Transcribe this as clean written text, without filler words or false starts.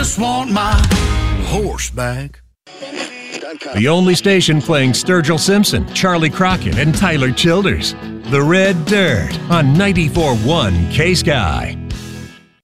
just want my horse back. The only station playing Sturgill Simpson, Charlie Crockett, and Tyler Childers. The Red Dirt on 94.1 K-Sky.